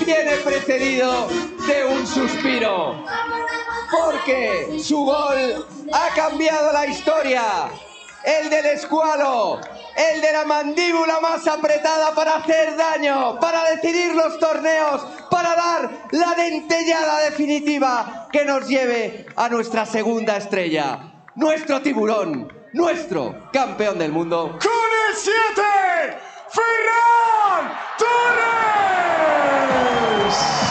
viene precedido de un suspiro. Porque su gol ha cambiado la historia. El del escualo, el de la mandíbula más apretada para hacer daño, para decidir los torneos, para dar la dentellada definitiva que nos lleve a nuestra segunda estrella. Nuestro tiburón, nuestro campeón del mundo. Con el 7, Ferran Torres.